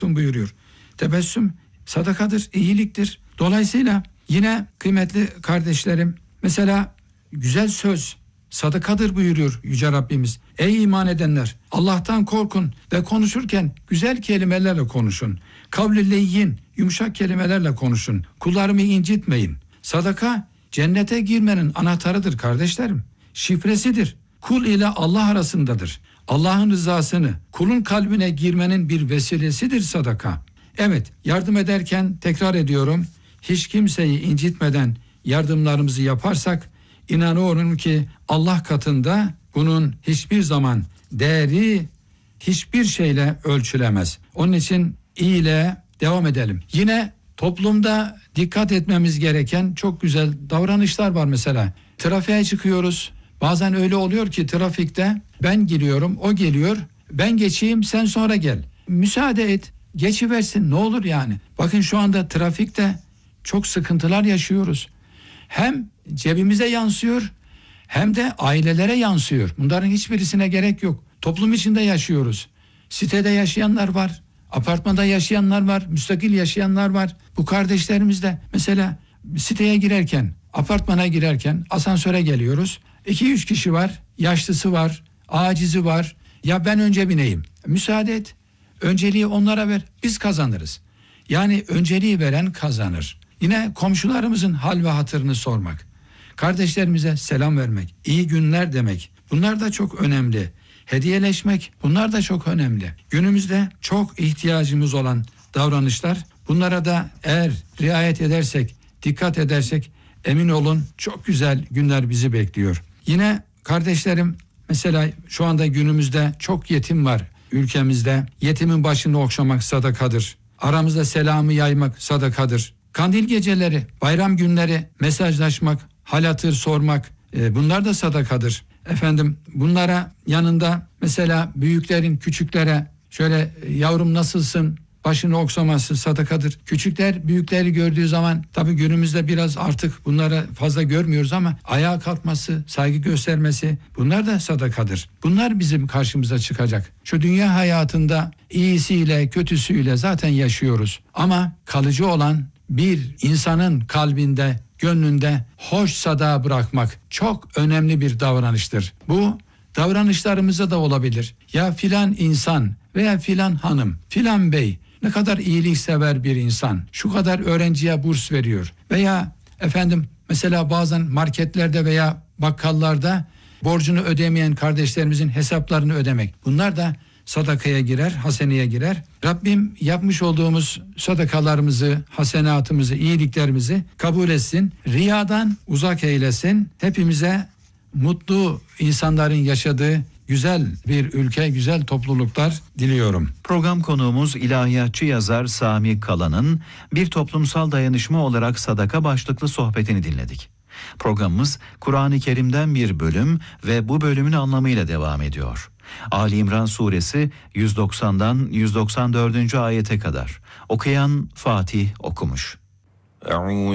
buyuruyor. Tebessüm sadakadır, iyiliktir. Dolayısıyla yine kıymetli kardeşlerim, mesela güzel söz sadakadır buyuruyor Yüce Rabbimiz. Ey iman edenler, Allah'tan korkun ve konuşurken güzel kelimelerle konuşun. Kavl-i leyyin, yumuşak kelimelerle konuşun. Kullarımı incitmeyin. Sadaka cennete girmenin anahtarıdır kardeşlerim. Şifresidir. Kul ile Allah arasındadır. Allah'ın rızasını kulun kalbine girmenin bir vesilesidir sadaka. Evet, yardım ederken tekrar ediyorum, hiç kimseyi incitmeden yardımlarımızı yaparsak inanıyorum ki Allah katında bunun hiçbir zaman değeri hiçbir şeyle ölçülemez. Onun için iyiyle devam edelim. Yine toplumda dikkat etmemiz gereken çok güzel davranışlar var mesela. Trafiğe çıkıyoruz. Bazen öyle oluyor ki trafikte ben giriyorum, o geliyor. Ben geçeyim, sen sonra gel. Müsaade et, geçiversin, ne olur yani. Bakın şu anda trafikte çok sıkıntılar yaşıyoruz. Hem cebimize yansıyor hem de ailelere yansıyor. Bunların hiçbirisine gerek yok. Toplum içinde yaşıyoruz. Sitede yaşayanlar var, apartmanda yaşayanlar var, müstakil yaşayanlar var. Bu kardeşlerimiz de mesela siteye girerken, apartmana girerken asansöre geliyoruz. 2-3 kişi var, yaşlısı var, acizi var. Ya ben önce bineyim. Müsaade et. Önceliği onlara ver. Biz kazanırız. Yani önceliği veren kazanır. Yine komşularımızın hal ve hatırını sormak. Kardeşlerimize selam vermek, iyi günler demek. Bunlar da çok önemli. Hediyeleşmek, bunlar da çok önemli. Günümüzde çok ihtiyacımız olan davranışlar. Bunlara da eğer riayet edersek, dikkat edersek emin olun çok güzel günler bizi bekliyor. Yine kardeşlerim, mesela şu anda günümüzde çok yetim var ülkemizde. Yetimin başını okşamak sadakadır. Aramızda selamı yaymak sadakadır. Kandil geceleri, bayram günleri mesajlaşmak, hal hatır sormak, bunlar da sadakadır. Efendim, bunlara yanında mesela büyüklerin küçüklere şöyle yavrum nasılsın başını okşaması sadakadır. Küçükler büyükleri gördüğü zaman, tabii günümüzde biraz artık bunları fazla görmüyoruz ama ayağa kalkması, saygı göstermesi, bunlar da sadakadır. Bunlar bizim karşımıza çıkacak. Şu dünya hayatında iyisiyle kötüsüyle zaten yaşıyoruz. Ama kalıcı olan bir insanın kalbinde, gönlünde hoş sada bırakmak çok önemli bir davranıştır. Bu davranışlarımızda da olabilir. Ya filan insan veya filan hanım, filan bey ne kadar iyiliksever bir insan, şu kadar öğrenciye burs veriyor. Veya efendim mesela bazen marketlerde veya bakkallarda borcunu ödemeyen kardeşlerimizin hesaplarını ödemek. Bunlar da sadakaya girer, haseneye girer. Rabbim yapmış olduğumuz sadakalarımızı, hasenatımızı, iyiliklerimizi kabul etsin. Riyadan uzak eylesin. Hepimize mutlu insanların yaşadığı güzel bir ülke, güzel topluluklar diliyorum. Program konuğumuz ilahiyatçı yazar Sami Kalan'ın bir toplumsal dayanışma olarak sadaka başlıklı sohbetini dinledik. Programımız Kur'an-ı Kerim'den bir bölüm ve bu bölümün anlamıyla devam ediyor. Ali İmran suresi 190'dan 194. ayete kadar. Okuyan Fatih okumuş.